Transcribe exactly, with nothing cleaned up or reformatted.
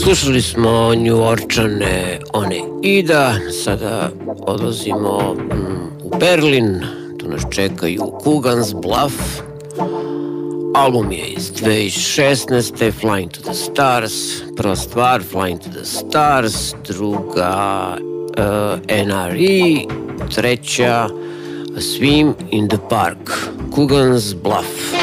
Slušali smo New Orčane, one Ida, sada odlazimo mm, u Berlin, tu nas čekaju Coogan's Bluff, album je iz dve hiljade šesnaeste. Flying to the Stars, prva stvar Flying to the Stars, druga uh, N R E, treća A Swim in the Park, Coogan's Bluff.